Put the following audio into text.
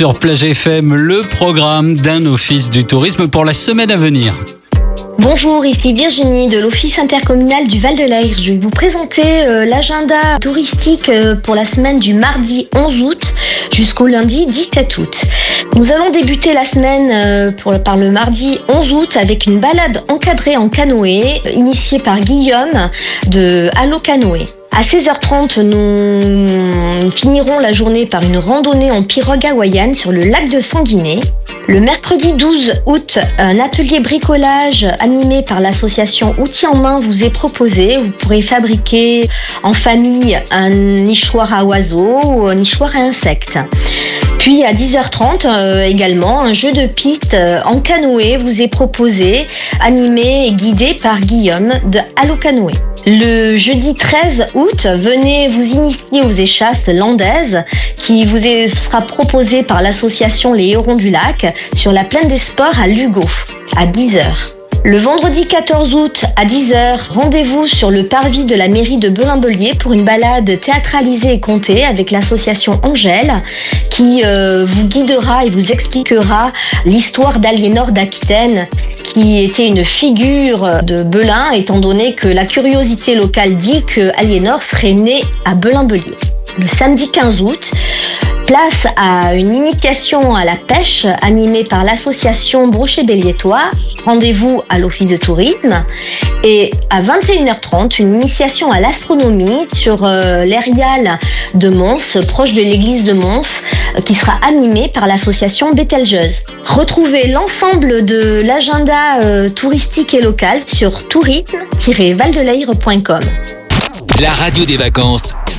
sur Plage FM, le programme d'un office du tourisme pour la semaine à venir. Bonjour, ici Virginie de l'Office intercommunal du Val-de-l'Aïr. Je vais vous présenter l'agenda touristique pour la semaine du mardi 11 août jusqu'au lundi 17 août. Nous allons débuter la semaine par le mardi 11 août avec une balade encadrée en canoë initiée par Guillaume de Allo Canoë. À 16h30, nous finirons la journée par une randonnée en pirogue hawaïenne sur le lac de Sanguinet. Le mercredi 12 août, un atelier bricolage animé par l'association Outils en main vous est proposé. Vous pourrez fabriquer en famille un nichoir à oiseaux ou un nichoir à insectes. Puis à 10h30 également, un jeu de piste en canoë vous est proposé, animé et guidé par Guillaume de Allo Canoë. Le jeudi 13 août, venez vous initier aux échasses landaises qui vous sera proposé par l'association Les Hérons du Lac sur la plaine des Sports à Lugo à 10h. Le vendredi 14 août à 10h, rendez-vous sur le parvis de la mairie de Belin-Bélier pour une balade théâtralisée et contée avec l'association Angèle qui vous guidera et vous expliquera l'histoire d'Aliénor d'Aquitaine qui était une figure de Belin étant donné que la curiosité locale dit que Aliénor serait née à Belin-Bélier. Le samedi 15 août, place à une initiation à la pêche animée par l'association Brochet-Béliétois. Rendez-vous à l'office de tourisme. Et à 21h30, une initiation à l'astronomie sur l'Erial de Mons, proche de l'église de Mons, qui sera animée par l'association Bételgeuse. Retrouvez l'ensemble de l'agenda touristique et local sur tourisme-valdelaire.com. La radio des vacances,